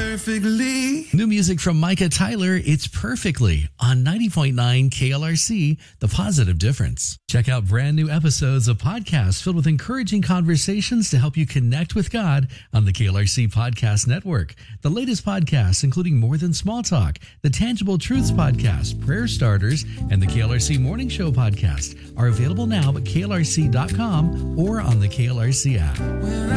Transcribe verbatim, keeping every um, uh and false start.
perfectly. New music from Micah Tyler, It's Perfectly, on ninety point nine K L R C, The Positive Difference. Check out brand new episodes of podcasts filled with encouraging conversations to help you connect with God on the K L R C Podcast Network. The latest podcasts, including More Than Small Talk, the Tangible Truths Podcast, Prayer Starters, and the K L R C Morning Show Podcast, are available now at K L R C dot com or on the K L R C app. When